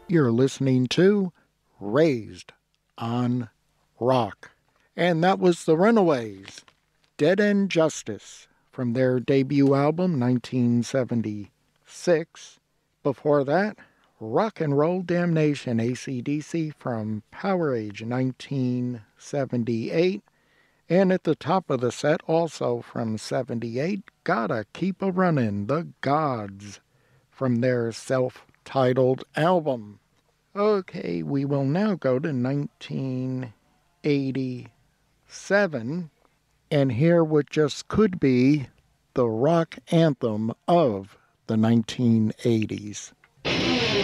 You're listening to Raised on Rock. And that was the Runaways, Dead End Justice, from their debut album, 1976. Before that, Rock and Roll Damnation, AC/DC, from Powerage, 1978. And at the top of the set, also from 78, Gotta Keep a Runnin', The Gods, from their self-titled album. Okay, we will now go to 1987 and hear what just could be the rock anthem of the 1980s.